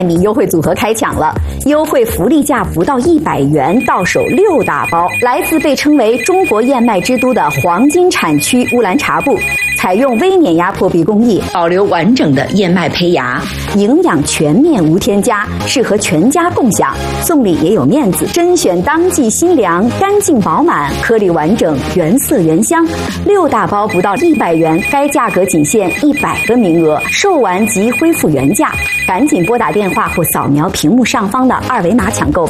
米优惠组合开抢了，优惠福利价不到100元，到手6大包，来自被称为中国燕麦之都的黄金产区乌兰察布，采用微碾压破壁工艺，保留完整的燕麦胚芽，营养全面无添加，适合全家共享。送礼也有面子，甄选当季新粮，干净饱满，颗粒完整，原色原香。6大包不到100元，该价格仅限100个名额，售完即恢复原价。赶紧拨打电话或扫描屏幕上方的2维码抢购吧。